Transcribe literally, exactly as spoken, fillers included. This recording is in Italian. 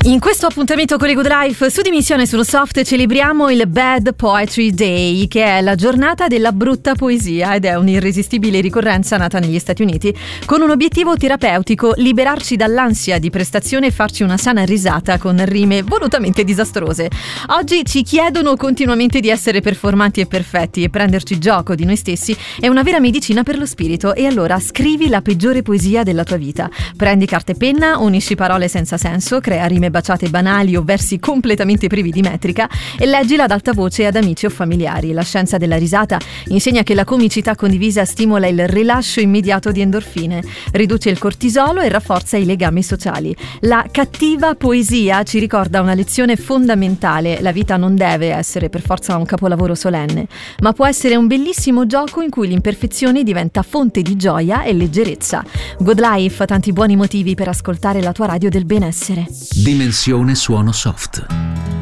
In questo appuntamento con le Good Life su Dimensione sullo Soft celebriamo il Bad Poetry Day, che è la giornata della brutta poesia ed è un'irresistibile ricorrenza nata negli Stati Uniti con un obiettivo terapeutico: liberarci dall'ansia di prestazione e farci una sana risata con rime volutamente disastrose. Oggi ci chiedono continuamente di essere performanti e perfetti, e prenderci gioco di noi stessi è una vera medicina per lo spirito. E allora scrivi la peggiore poesia della tua vita. Prendi carta e penna, unisci parole senza senso, crea rime baciate banali o versi completamente privi di metrica e leggila ad alta voce ad amici o familiari. La scienza della risata insegna che la comicità condivisa stimola il rilascio immediato di endorfine, riduce il cortisolo e rafforza i legami sociali. La cattiva poesia ci ricorda una lezione fondamentale: la vita non deve essere per forza un capolavoro solenne, ma può essere un bellissimo gioco in cui l'imperfezione diventa fonte di gioia e leggerezza. Good Life, tanti buoni motivi per ascoltare la tua radio del benessere. Dimensione Suono Soft.